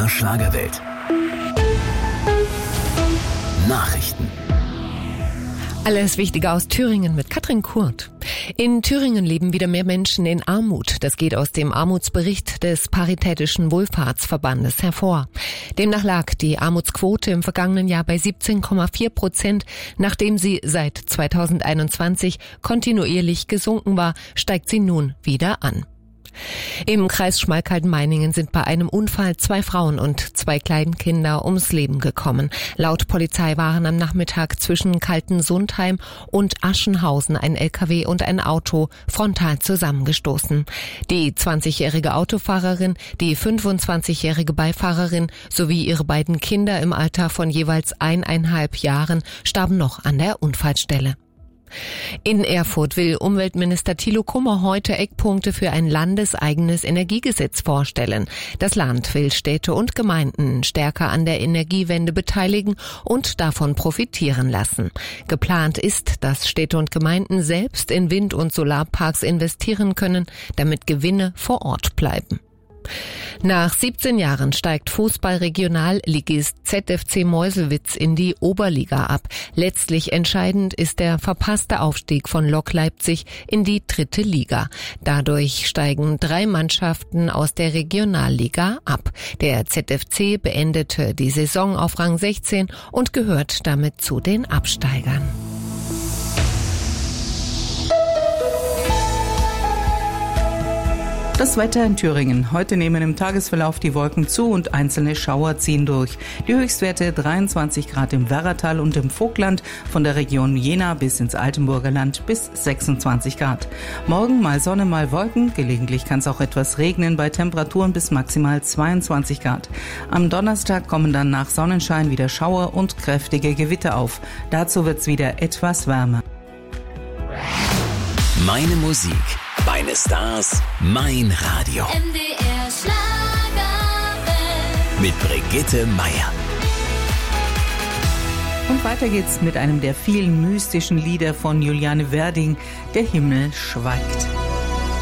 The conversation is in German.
MDR Schlagerwelt. Nachrichten. Alles Wichtige aus Thüringen mit Katrin Kurt. In Thüringen leben wieder mehr Menschen in Armut. Das geht aus dem Armutsbericht des Paritätischen Wohlfahrtsverbandes hervor. Demnach lag die Armutsquote im vergangenen Jahr bei 17,4%. Nachdem sie seit 2021 kontinuierlich gesunken war, steigt sie nun wieder an. Im Kreis Schmalkalden-Meiningen sind bei einem Unfall 2 Frauen und 2 Kleinkinder ums Leben gekommen. Laut Polizei waren am Nachmittag zwischen Kaltensundheim und Aschenhausen ein LKW und ein Auto frontal zusammengestoßen. Die 20-jährige Autofahrerin, die 25-jährige Beifahrerin sowie ihre beiden Kinder im Alter von jeweils 1,5 Jahren starben noch an der Unfallstelle. In Erfurt will Umweltminister Thilo Kummer heute Eckpunkte für ein landeseigenes Energiegesetz vorstellen. Das Land will Städte und Gemeinden stärker an der Energiewende beteiligen und davon profitieren lassen. Geplant ist, dass Städte und Gemeinden selbst in Wind- und Solarparks investieren können, damit Gewinne vor Ort bleiben. Nach 17 Jahren steigt Fußball-Regionalligist ZFC Meuselwitz in die Oberliga ab. Letztlich entscheidend ist der verpasste Aufstieg von Lok Leipzig in die 3. Liga. Dadurch steigen 3 Mannschaften aus der Regionalliga ab. Der ZFC beendete die Saison auf Rang 16 und gehört damit zu den Absteigern. Das Wetter in Thüringen. Heute nehmen im Tagesverlauf die Wolken zu und einzelne Schauer ziehen durch. Die Höchstwerte 23 Grad im Werratal und im Vogtland, von der Region Jena bis ins Altenburger Land bis 26 Grad. Morgen mal Sonne, mal Wolken. Gelegentlich kann es auch etwas regnen bei Temperaturen bis maximal 22 Grad. Am Donnerstag kommen dann nach Sonnenschein wieder Schauer und kräftige Gewitter auf. Dazu wird's wieder etwas wärmer. Meine Musik, meine Stars, mein Radio. MDR Schlagerwelt. Mit Brigitte Meier. Und weiter geht's mit einem der vielen mystischen Lieder von Juliane Werding, Der Himmel schweigt.